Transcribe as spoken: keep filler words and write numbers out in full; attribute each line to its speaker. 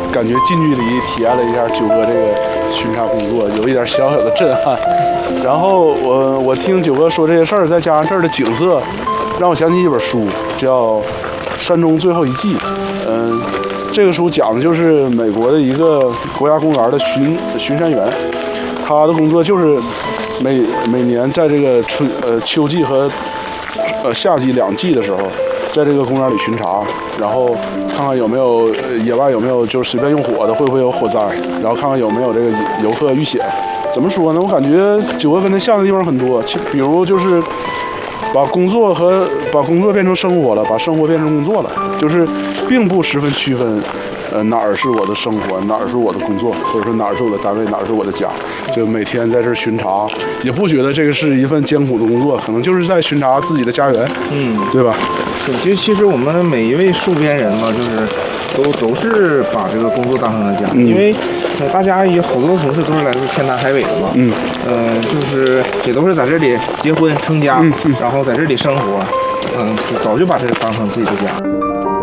Speaker 1: 感觉近距离体验了一下九哥这个巡查工作，有一点小小的震撼。然后我我听九哥说这些事儿，再加上这儿的景色，让我想起一本书，叫《山中最后一记》。嗯，这个书讲的就是美国的一个国家公园的巡巡山员，他的工作就是每每年在这个春呃秋季和呃夏季两季的时候，在这个公园里巡查，然后看看有没有野外有没有就是随便用火的，会不会有火灾，然后看看有没有这个游客遇险。怎么说呢？我感觉九哥跟他像的地方很多，比如就是把工作和把工作变成生活了，把生活变成工作了，就是并不十分区分，呃哪儿是我的生活，哪儿是我的工作，或者说哪儿是我的单位，哪儿是我的家。就每天在这儿巡查，也不觉得这个是一份艰苦的工作，可能就是在巡查自己的家园，
Speaker 2: 嗯，
Speaker 1: 对吧？
Speaker 2: 对，其实其实我们每一位戍边人嘛，就是都都是把这个工作当成了家，
Speaker 1: 嗯、
Speaker 2: 因为呃大家有好多同事都是来自天南海北的嘛，
Speaker 1: 嗯，
Speaker 2: 呃，就是也都是在这里结婚成家，
Speaker 1: 嗯嗯、
Speaker 2: 然后在这里生活，嗯、呃，早就把这当成自己的家。